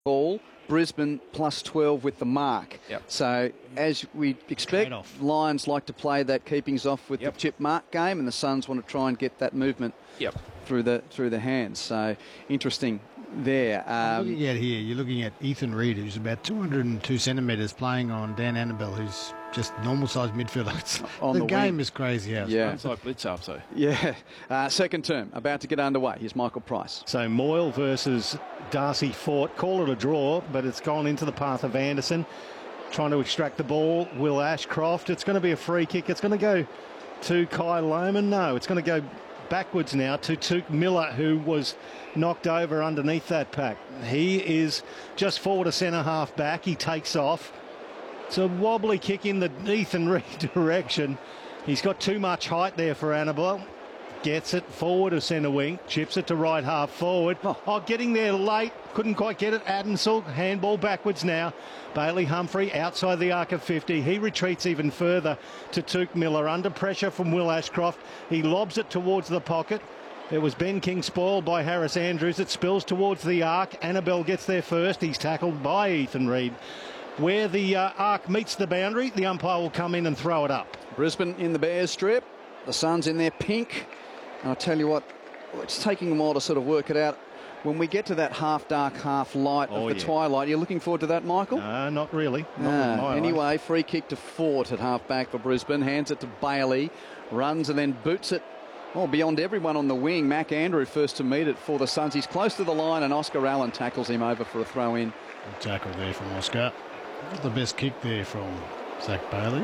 ball. Brisbane plus 12 with the mark. Yep. So, as we expect, Lions like to play that keepings off with the chip mark game, and the Suns want to try and get that movement through the hands. So, interesting there. Looking at here, you're looking at Ethan Reid, who's about 202 centimetres, playing on Dan Annabelle, who's just normal-sized midfielder. The game is crazy. It's like blitz up, so. Yeah. Second term, about to get underway. Here's Michael Price. So Moyle versus Darcy Fort. Call it a draw, but it's gone into the path of Anderson. Trying to extract the ball. Will Ashcroft. It's going to be a free kick. It's going to go to Kai Lohman. No, it's going to go backwards now to Tuke Miller, who was knocked over underneath that pack. He is just forward a centre-half back. He takes off. It's a wobbly kick in the Ethan Reid direction. He's got too much height there for Annabelle. Gets it forward to centre wing. Chips it to right half forward. Getting there late. Couldn't quite get it. Adamsall, handball backwards now. Bailey Humphrey outside the arc of 50. He retreats even further to Tuke Miller. Under pressure from Will Ashcroft. He lobs it towards the pocket. It was Ben King spoiled by Harris Andrews. It spills towards the arc. Annabelle gets there first. He's tackled by Ethan Reid. Where the arc meets the boundary, the umpire will come in and throw it up. Brisbane in the Bears strip. The Suns in their pink. And I'll tell you what, it's taking a while to sort of work it out. When we get to that half dark, half light of the twilight, you're looking forward to that, Michael? Not really. Anyway, free kick to Fort at half back for Brisbane. Hands it to Bailey. Runs and then boots it beyond everyone on the wing. Mac Andrew first to meet it for the Suns. He's close to the line and Oscar Allen tackles him over for a throw in. Good tackle there from Oscar. The best kick there from Zach Bailey.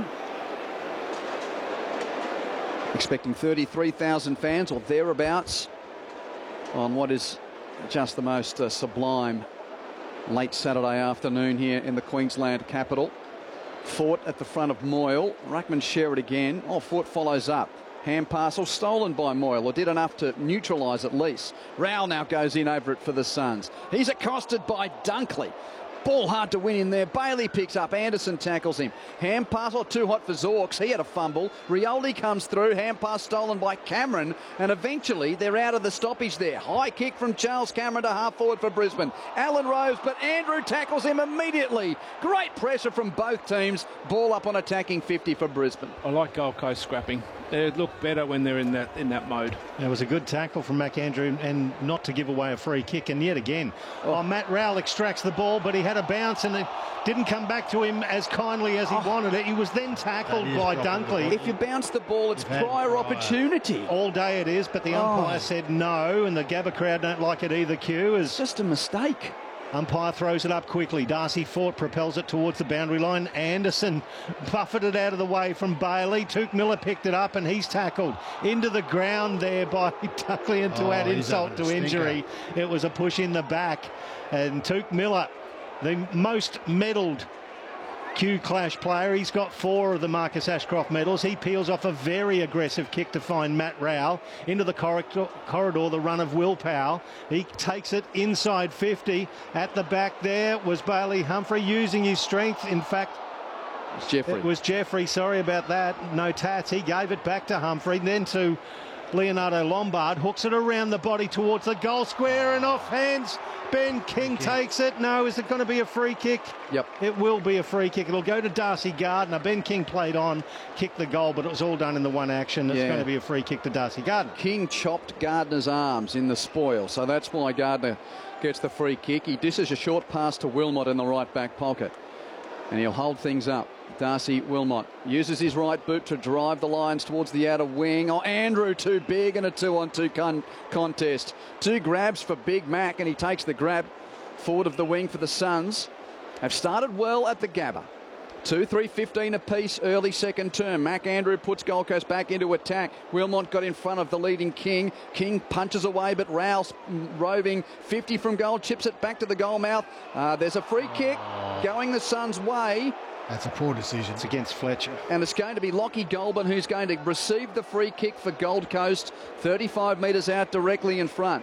Expecting 33,000 fans or thereabouts on what is just the most sublime late Saturday afternoon here in the Queensland capital. Fort at the front of Moyle. Ruckman share it again. Fort follows up. Hand parcel stolen by Moyle, or did enough to neutralise at least. Rowell now goes in over it for the Suns. He's accosted by Dunkley. Ball hard to win in there. Bailey picks up. Anderson tackles him. Hand pass too hot for Zorks. He had a fumble. Rioli comes through. Hand pass stolen by Cameron. And eventually they're out of the stoppage there. High kick from Charles Cameron to half forward for Brisbane. Allen Rose, but Andrew tackles him immediately. Great pressure from both teams. Ball up on attacking 50 for Brisbane. I like Gold Coast scrapping. They look better when they're in that mode. It was a good tackle from Mac Andrew and not to give away a free kick. And yet again, Matt Rowell extracts the ball, but he had a bounce and it didn't come back to him as kindly as he wanted it. He was then tackled by Dunkley. If you bounce the ball, it's prior opportunity. All day it is, but the umpire said no, and the Gabba crowd don't like it either, Q. It's just a mistake. Umpire throws it up quickly. Darcy Fort propels it towards the boundary line. Anderson buffeted out of the way from Bailey. Tuke Miller picked it up and he's tackled into the ground there by Dunkley, and to add insult to injury, it was a push in the back. And Tuke Miller, the most medalled Q Clash player, he's got 4 of the Marcus Ashcroft medals. He peels off a very aggressive kick to find Matt Rowell into the corridor, the run of Will Powell. He takes it inside 50. At the back there was Bailey Humphrey using his strength. In fact, it was Jeffrey. Sorry about that. No tats. He gave it back to Humphrey, then to Leonardo Lombard. Hooks it around the body towards the goal square and off hands. Ben King takes it. No, is it going to be a free kick? Yep. It will be a free kick. It'll go to Darcy Gardner. Ben King played on, kicked the goal, but it was all done in the one action. It's going to be a free kick to Darcy Gardner. King chopped Gardner's arms in the spoil, so that's why Gardner gets the free kick. He dishes a short pass to Wilmot in the right back pocket, and he'll hold things up. Darcy Wilmot uses his right boot to drive the Lions towards the outer wing. Andrew too big in a 2-on-2 contest. 2 grabs for Big Mac, and he takes the grab forward of the wing for the Suns. Have started well at the Gabba. 2-3-15 apiece early second term. Mac Andrew puts Gold Coast back into attack. Wilmot got in front of the leading King. King punches away, but Rowell's roving 50 from goal, chips it back to the goal mouth. There's a free kick going the Suns' way. That's a poor decision. It's against Fletcher. And it's going to be Lockie Goulburn who's going to receive the free kick for Gold Coast, 35 metres out directly in front.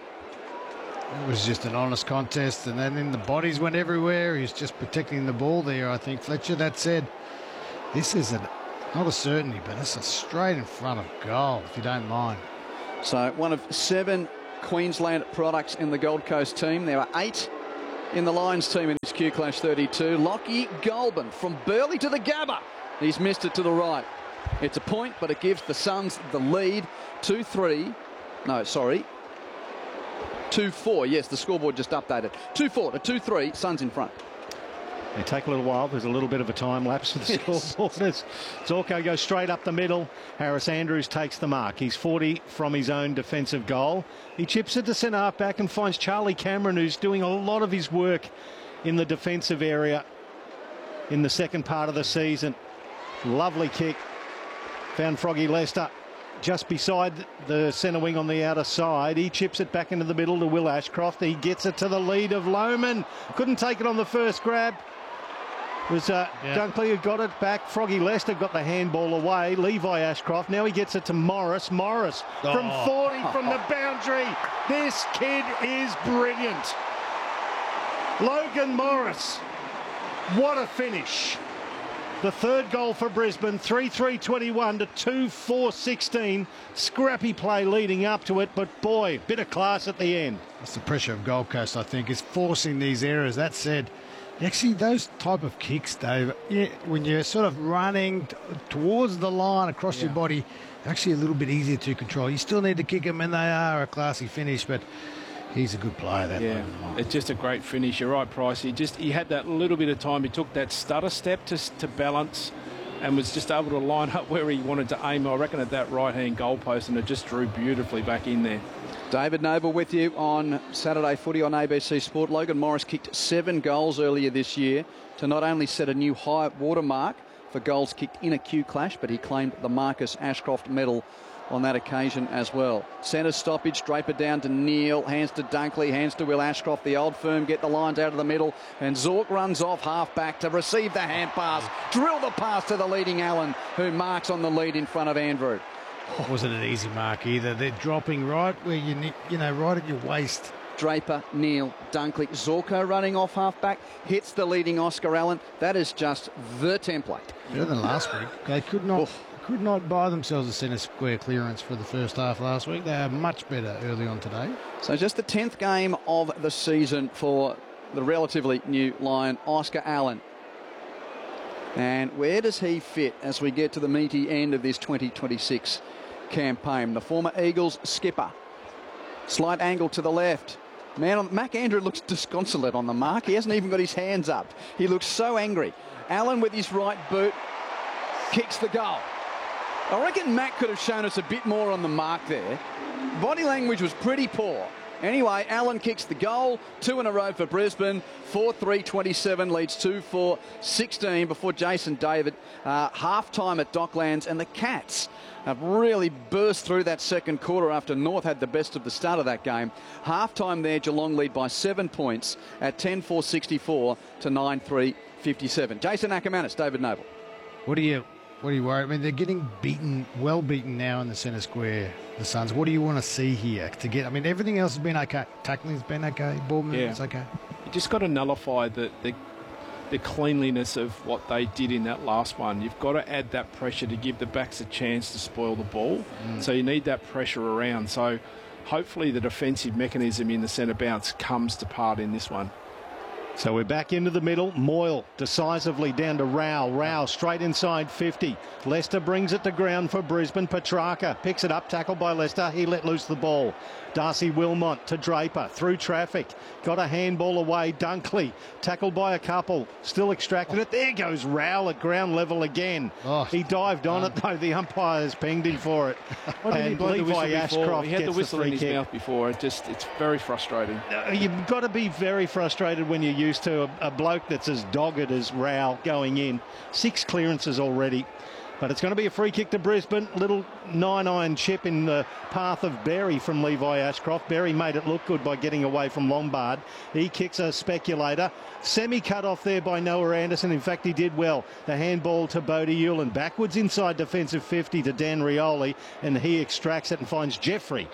It was just an honest contest, and then the bodies went everywhere. He's just protecting the ball there, I think, Fletcher. That said, this is not a certainty, but it's a straight in front of goal, if you don't mind. So one of 7 Queensland products in the Gold Coast team. There are 8 in the Lions team in this Q Clash 32. Lockie Goulburn from Burleigh to the Gabba. He's missed it to the right. It's a point, but it gives the Suns the lead. 2-3. No, sorry. 2-4. Yes, the scoreboard just updated. 2-4 to 2-3. Suns in front. They take a little while. There's a little bit of a time lapse for the scoreboard. Zorko goes straight up the middle. Harris Andrews takes the mark. He's 40 from his own defensive goal. He chips it to centre half back and finds Charlie Cameron, who's doing a lot of his work in the defensive area in the second part of the season. Lovely kick. Found Froggy Lester just beside the centre wing on the outer side. He chips it back into the middle to Will Ashcroft. He gets it to the lead of Lohmann. Couldn't take it on the first grab. It was Dunkley who got it back. Froggy Lester got the handball away. Levi Ashcroft. Now he gets it to Morris. Morris from 40 from the boundary. This kid is brilliant. Logan Morris. What a finish. The third goal for Brisbane, 3-3-21 to 2-4-16. Scrappy play leading up to it, but boy, bit of class at the end. That's the pressure of Gold Coast, I think, is forcing these errors. That said, actually, those type of kicks, Dave, when you're sort of running towards the line across your body, actually a little bit easier to control. You still need to kick them, and they are a classy finish, but he's a good player. It's just a great finish. You're right, Price. He had that little bit of time. He took that stutter step to balance and was just able to line up where he wanted to aim, I reckon, at that right-hand goalpost, and it just drew beautifully back in there. David Noble with you on Saturday Footy on ABC Sport. Logan Morris kicked 7 goals earlier this year to not only set a new high watermark for goals kicked in a Q Clash, but he claimed the Marcus Ashcroft medal on that occasion as well. Centre stoppage, Draper down to Neil, hands to Dunkley, hands to Will Ashcroft. The old firm get the lines out of the middle, and Zork runs off half-back to receive the hand pass, drill the pass to the leading Allen, who marks on the lead in front of Andrew. Wasn't an easy mark either. They're dropping right where you need, right at your waist. Draper, Neil, Dunkley, Zorko running off half-back, hits the leading Oscar Allen. That is just the template. Better than last week. They could not buy themselves a centre square clearance for the first half last week. They are much better early on today. So just the 10th game of the season for the relatively new Lion, Oscar Allen. And where does he fit as we get to the meaty end of this 2026 campaign? The former Eagles skipper. Slight angle to the left. Mac Andrew looks disconsolate on the mark. He hasn't even got his hands up. He looks so angry. Allen with his right boot kicks the goal. I reckon Mac could have shown us a bit more on the mark there. Body language was pretty poor. Anyway, Allen kicks the goal. 2 in a row for Brisbane. 4-3-27 leads 2-4-16 before Jason David. Half-time at Docklands, and the Cats have really burst through that second quarter after North had the best of the start of that game. Half-time there, Geelong lead by 7 points at 10-4-64 to 9-3-57. Jason Ackermanis, David Noble. What are you worried? I mean, they're getting well beaten now in the centre square, the Suns. What do you want to see here to get? I mean, everything else has been okay. Tackling's been okay. Ball movement's okay. You just got to nullify the cleanliness of what they did in that last one. You've got to add that pressure to give the backs a chance to spoil the ball. So you need that pressure around. So hopefully the defensive mechanism in the centre bounce comes to part in this one. So we're back into the middle. Moyle decisively down to Rao. Rao straight inside 50. Leicester brings it to ground for Brisbane. Petrarca picks it up, tackled by Leicester. He let loose the ball. Darcy Wilmot to Draper through traffic. Got a handball away. Dunkley tackled by a couple. Still extracted it. There goes Rao at ground level again. He dived on it though. The umpires pinged him for it. And Levi Ashcroft, he had the whistle in his mouth before. It's very frustrating. You've got to be very frustrated when you're used to a bloke that's as dogged as Rao going in. 6 clearances already. But it's going to be a free kick to Brisbane. Little 9-iron chip in the path of Berry from Levi Ashcroft. Berry made it look good by getting away from Lombard. He kicks a speculator. Semi-cut off there by Noah Anderson. In fact, he did well. The handball to Bodie Hewlin. Backwards inside defensive 50 to Dan Rioli. And he extracts it and finds Jeffrey.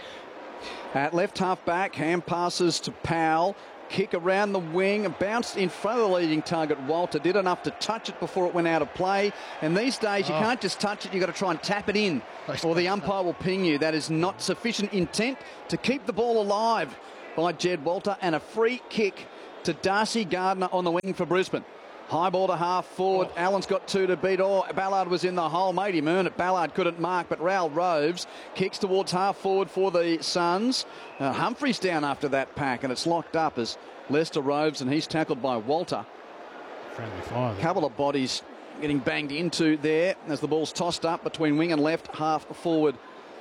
At left half back, hand passes to Powell. Kick around the wing, bounced in front of the leading target. Walter did enough to touch it before it went out of play. And these days, you can't just touch it, you've got to try and tap it in, or the umpire will ping you. That is not sufficient intent to keep the ball alive by Jed Walter. And a free kick to Darcy Gardner on the wing for Brisbane. High ball to half forward. Allen's got 2 to beat. Ballard was in the hole. Made him earn it. Ballard couldn't mark, but Raoul Roves kicks towards half forward for the Suns. Humphrey's down after that pack, and it's locked up as Lester Roves, and he's tackled by Walter. Friendly fire. A couple of bodies getting banged into there as the ball's tossed up between wing and left half forward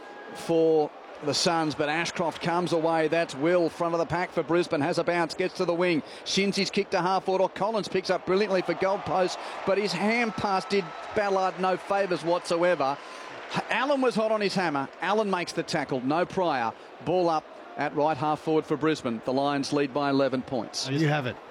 for the Suns, but Ashcroft comes away. That's Will, front of the pack for Brisbane, has a bounce, gets to the wing. Shinzi's kicked to half forward, or Collins picks up brilliantly for Gold Post, but his hand pass did Ballard no favours whatsoever. Allen was hot on his hammer. Allen makes the tackle, no prior. Ball up at right half forward for Brisbane. The Lions lead by 11 points. You have it.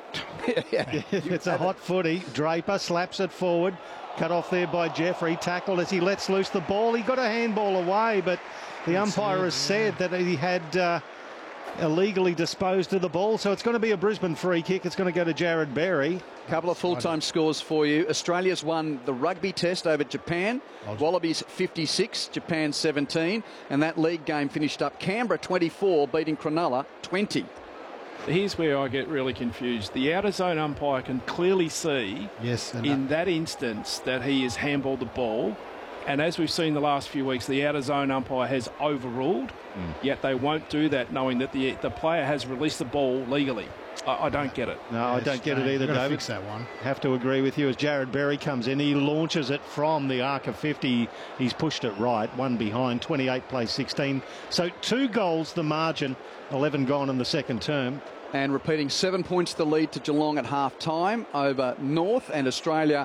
It's a hot footy. Draper slaps it forward. Cut off there by Jeffrey. Tackled as he lets loose the ball. He got a handball away, but the umpire has said that he had illegally disposed of the ball. So it's going to be a Brisbane free kick. It's going to go to Jared Berry. Couple of full-time scores for you. Australia's won the rugby test over Japan. Wallabies 56, Japan 17. And that league game finished up Canberra 24, beating Cronulla 20. Here's where I get really confused. The outer zone umpire can clearly see in that instance that he has handballed the ball. And as we've seen the last few weeks, the outer zone umpire has overruled, yet they won't do that knowing that the player has released the ball legally. I don't get it. No, I don't get it either, David. Fix that one. Have to agree with you as Jared Berry comes in. He launches it from the arc of 50. He's pushed it right, one behind, 28 plays 16. So 2 goals the margin, 11 gone in the second term. And repeating 7 points the lead to Geelong at half-time over North, and Australia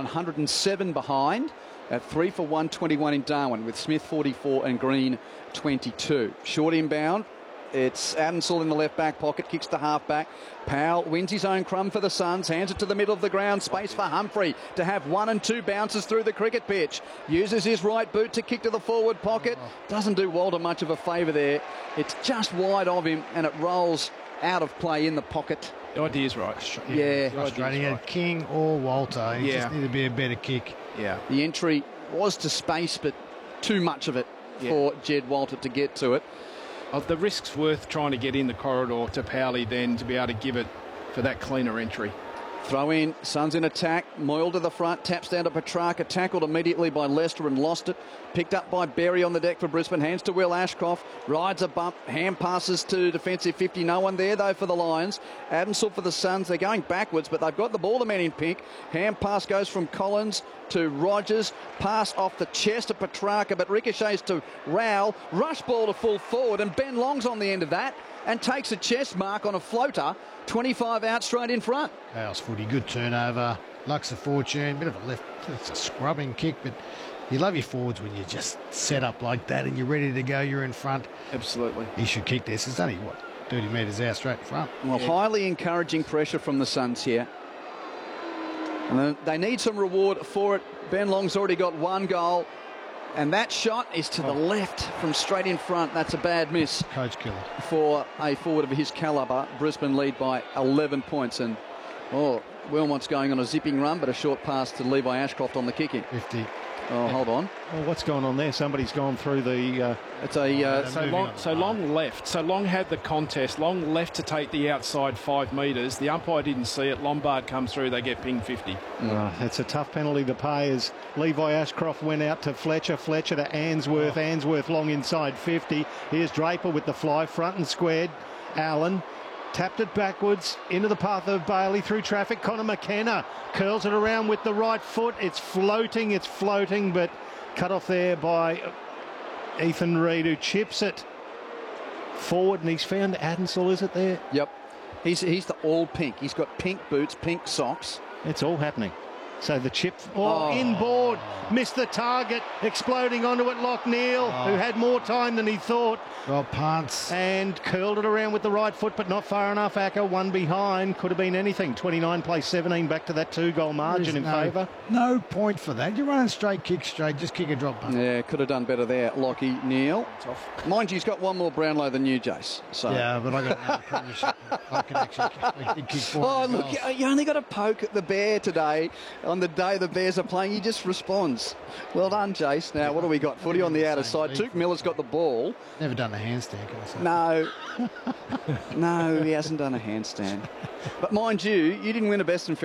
107 behind at 3 for 121 in Darwin, with Smith 44 and Green 22. Short inbound. It's Adamsall in the left back pocket, kicks to half back. Powell wins his own crumb for the Suns, hands it to the middle of the ground, space for Humphrey to have 1 and 2 bounces through the cricket pitch. Uses his right boot to kick to the forward pocket. Doesn't do Walter much of a favour there. It's just wide of him, and it rolls out of play in the pocket. The idea's right. Yeah. Frustrating. Right. King or Walter. He just needed to be a better kick. Yeah. The entry was to space, but too much of it for Jed Walter to get to it. The risk's worth trying to get in the corridor to Powley then to be able to give it for that cleaner entry. Throw in, Suns in attack, Moyle to the front, taps down to Petrarca, tackled immediately by Lester and lost it. Picked up by Berry on the deck for Brisbane, hands to Will Ashcroft, rides a bump, hand passes to defensive 50. No one there though for the Lions. Adamsall for the Suns, they're going backwards, but they've got the ball, the man in pink. Hand pass goes from Collins to Rogers, pass off the chest of Petrarca, but ricochets to Rowell, rush ball to full forward, and Ben Long's on the end of that and takes a chest mark on a floater, 25 out straight in front. Chaos footy, good turnover, Lux of fortune, bit of a left, it's a scrubbing kick, but you love your forwards when you just set up like that and you're ready to go, you're in front. Absolutely. He should kick this. It's only, 30 metres out straight in front. Well, highly encouraging pressure from the Suns here. And they need some reward for it. Ben Long's already got 1 goal. And that shot is to the left from straight in front. That's a bad miss. Coach killer. For a forward of his calibre. Brisbane lead by 11 points. And, Wilmot's going on a zipping run, but a short pass to Levi Ashcroft on the kicking. 50. Oh, hold on. Well, what's going on there? Somebody's gone through the... It's a... So Long left. So Long had the contest. Long left to take the outside 5 metres. The umpire didn't see it. Lombard comes through. They get pinged 50. It's a tough penalty to pay as Levi Ashcroft went out to Fletcher. Fletcher to Answorth. Answorth Long inside 50. Here's Draper with the fly. Front and squared. Allen. Tapped it backwards into the path of Bailey through traffic. Connor McKenna curls it around with the right foot. It's floating, but cut off there by Ethan Reid, who chips it forward, and he's found Adamsall, is it there? Yep. He's the all pink. He's got pink boots, pink socks. It's all happening. So the chip inboard, missed the target, exploding onto it. Lockneil, who had more time than he thought. Well, pants. And curled it around with the right foot, but not far enough. Acker, 1 behind. Could have been anything. 29 plays 17, back to that 2-goal margin in favour. No point for that. You're running straight, kick straight, just kick a drop punt. Yeah, could have done better there, Lockie Neal. Mind you, he's got 1 more Brownlow than you, Jace. So. Yeah, but I got another premiership. I can actually kick 4. Look, you only got to poke at the bear today. on the day the Bears are playing. He just responds. Well done, Jace. Now, what do we got? Footy on the outer side. Tuke Miller's got the ball. Never done a handstand, can I say? No. No, he hasn't done a handstand. But mind you, you didn't win a best and